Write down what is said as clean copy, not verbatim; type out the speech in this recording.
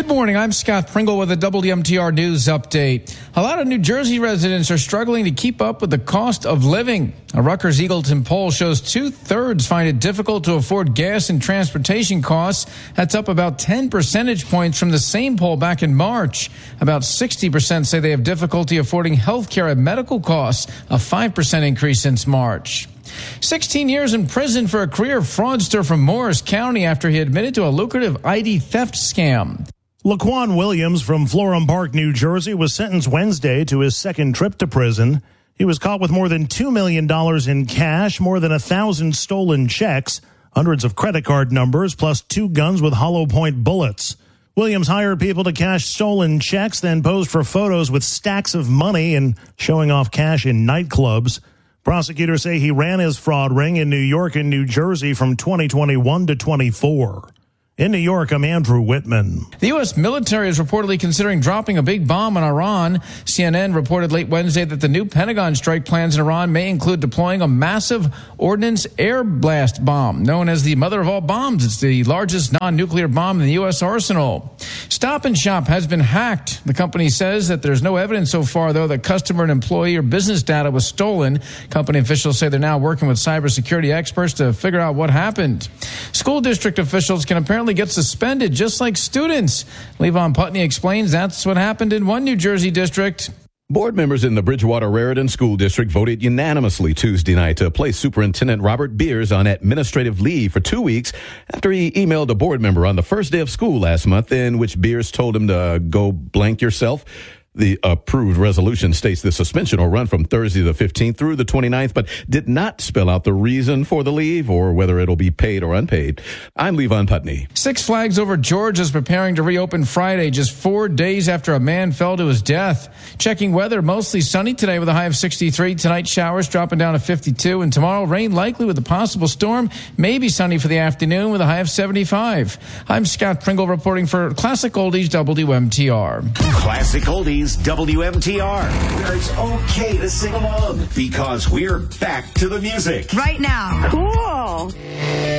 morning, I'm Scott Pringle with a WMTR News update. A lot of New Jersey residents are struggling to keep up with the cost of living. A Rutgers Eagleton poll shows 2/3 find it difficult to afford gas and transportation costs. That's up about 10 percentage points from the same poll back in March. About 60% say they have difficulty affording health care and medical costs, a 5% increase since March. 16 years in prison for a career fraudster from Morris County after he admitted to a lucrative ID theft scam. Laquan Williams from Florham Park, New Jersey, was sentenced Wednesday to his second trip to prison. He was caught with more than $2 million in cash, more than 1,000 stolen checks, hundreds of credit card numbers, plus 2 guns with hollow point bullets. Williams hired people to cash stolen checks, then posed for photos with stacks of money and showing off cash in nightclubs. Prosecutors say he ran his fraud ring in New York and New Jersey from 2021 to 24. In New York, I'm Andrew Whitman. The U.S. military is reportedly considering dropping a big bomb on Iran. CNN reported late Wednesday that the new Pentagon strike plans in Iran may include deploying a massive ordnance air blast bomb, known as the mother of all bombs. It's the largest non-nuclear bomb in the U.S. arsenal. Stop and Shop has been hacked. The company says that there's no evidence so far, though, that customer and employee or business data was stolen. Company officials say they're now working with cybersecurity experts to figure out what happened. School district officials can apparently get suspended just like students. Levon Putney explains that's what happened in one New Jersey district. Board members in the Bridgewater-Raritan School District voted unanimously Tuesday night to place Superintendent Robert Beers on administrative leave for 2 weeks after he emailed a board member on the first day of school last month in which Beers told him to go blank yourself. The approved resolution states the suspension will run from Thursday the 15th through the 29th, but did not spell out the reason for the leave or whether it'll be paid or unpaid. I'm Levon Putney. Six Flags Over George is preparing to reopen Friday, just 4 days after a man fell to his death. Checking weather, mostly sunny today with a high of 63. Tonight, showers dropping down to 52. And tomorrow, rain likely with a possible storm. Maybe sunny for the afternoon with a high of 75. I'm Scott Pringle reporting for Classic Oldies WMTR. Classic Oldies WMTR, where it's okay to sing along because we're back to the music right now. Cool.